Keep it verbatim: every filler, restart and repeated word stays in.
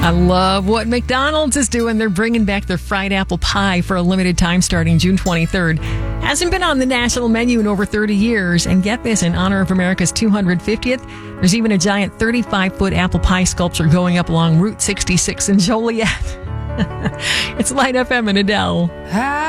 I love what McDonald's is doing. They're bringing back their fried apple pie for a limited time starting June twenty-third. Hasn't been on the national menu in over thirty years. And get this, in honor of America's two hundred fiftieth, there's even a giant thirty-five foot apple pie sculpture going up along Route sixty-six in Joliet. It's Light F M and Adele.